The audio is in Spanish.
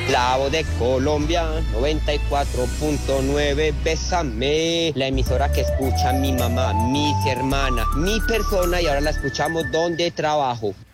La voz de Colombia, 94.9, Bésame. La emisora que escucha mi mamá, mis hermanas, mi persona y ahora la escuchamos donde trabajo.